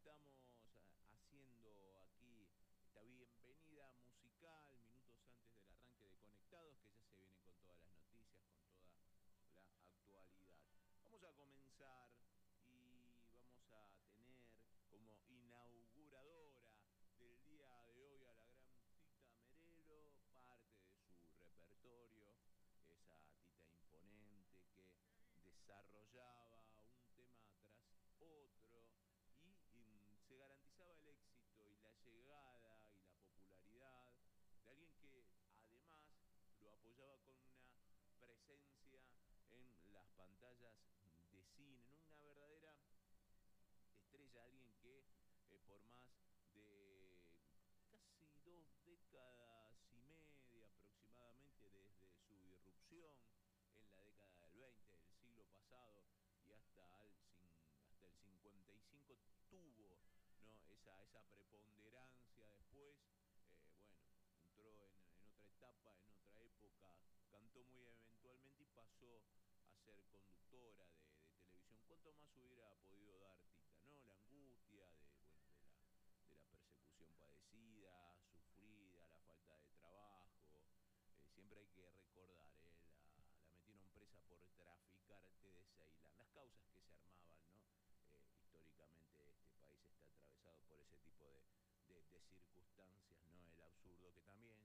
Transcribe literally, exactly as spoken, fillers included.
estamos ah, haciendo aquí esta bienvenida musical minutos antes del arranque de Conectados, que ya se vienen con todas las noticias, con toda la actualidad. Vamos a comenzar y vamos a tener como inauguradora del día de hoy a la gran Tita Merelo, parte de su repertorio, esa Tita imponente que desarrollaba un tema tras otro y, y se garantizaba el éxito y la llegada y la popularidad de alguien que además lo apoyaba con una presencia en las pantallas de cine, en una verdadera estrella, alguien que eh, por más de casi dos décadas y media aproximadamente desde su irrupción en la década del veinte del siglo pasado y hasta el, hasta el cincuenta y cinco tuvo, ¿no?, esa, esa preponderancia después. Eh, bueno, entró en, en otra etapa, en otra época, cantó muy eventualmente y pasó a ser conductora de, de televisión. ¿Cuánto más hubiera podido dar Tita, no? La angustia de, bueno, de la, de la persecución padecida, sufrida, la falta de trabajo. Eh, siempre hay que recordar, eh, la, la metieron presa por traficar té de Ceilán. Las causas que se armaban, ¿no? Eh, históricamente este país está atravesado por ese tipo de, de, de circunstancias, ¿no? El absurdo que también